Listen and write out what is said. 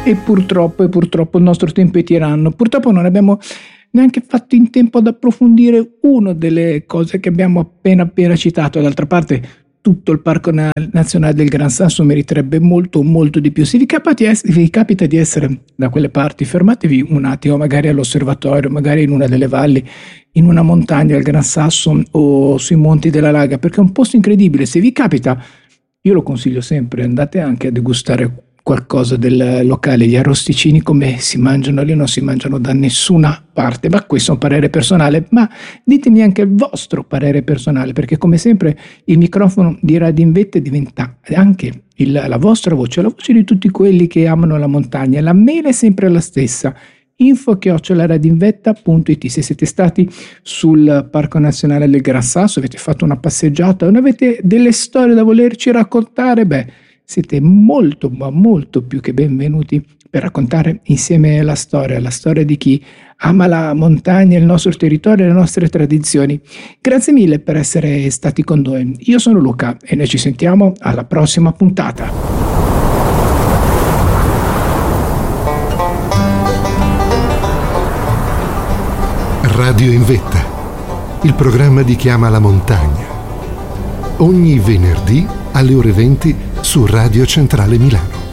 E purtroppo il nostro tempo è tiranno. Purtroppo non abbiamo neanche fatto in tempo ad approfondire una delle cose che abbiamo appena citato. D'altra parte, tutto il Parco Nazionale del Gran Sasso meriterebbe molto di più. Se vi capita di essere da quelle parti, fermatevi un attimo, magari all'osservatorio, magari in una delle valli, in una montagna del Gran Sasso o sui monti della Laga, perché è un posto incredibile. Se vi capita, io lo consiglio sempre, andate anche a degustare qualcosa del locale. Gli arrosticini come si mangiano lì non si mangiano da nessuna parte, ma questo è un parere personale. Ma ditemi anche il vostro parere personale, perché come sempre il microfono di Radio Invette diventa anche la vostra voce, la voce di tutti quelli che amano la montagna. La mail è sempre la stessa: info@radioinvetta.it. Se siete stati sul Parco Nazionale del Gran Sasso, avete fatto una passeggiata o avete delle storie da volerci raccontare, siete molto più che benvenuti per raccontare insieme la storia di chi ama la montagna, il nostro territorio e le nostre tradizioni. Grazie mille per essere stati con noi. Io sono Luca e noi ci sentiamo alla prossima puntata. Radio in Vetta, il programma di chi ama la montagna. Ogni venerdì alle ore 20 su Radio Centrale Milano.